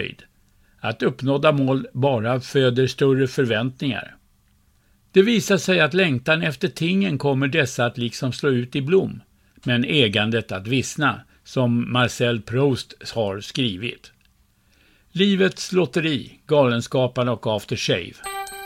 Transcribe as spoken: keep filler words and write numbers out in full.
nöjd. Att uppnådda mål bara föder större förväntningar. Det visar sig att längtan efter tingen kommer dessa att liksom slå ut i blom, men ägandet att vissna, som Marcel Proust har skrivit. Livets lotteri, Galenskaparna och After Shave.